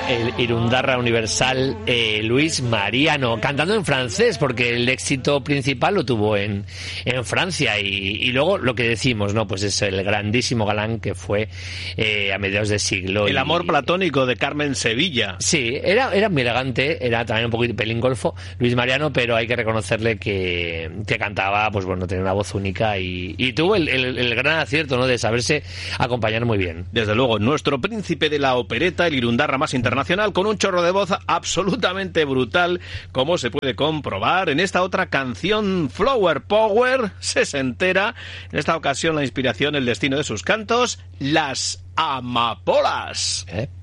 el Irundarra Universal Luis Mariano, cantando en francés, porque el éxito principal lo tuvo en Francia, y luego lo que decimos, ¿no? Pues es el grandísimo galán que fue a mediados de siglo. El amor platónico de Carmen Sevilla. Sí, era muy elegante, era también un poquito pelín golfo Luis Mariano, pero hay que reconocerle que cantaba, pues bueno, tenía una voz única y tuvo el gran acierto, ¿no? De saberse acompañar muy bien. Desde luego, nuestro príncipe de la opereta, el Irundarra más internacional, con un chorro de voz absolutamente brutal, como se puede comprobar en esta otra canción, Flower Power, sesentera. En esta ocasión la inspiración, el destino de sus cantos, las amapolas.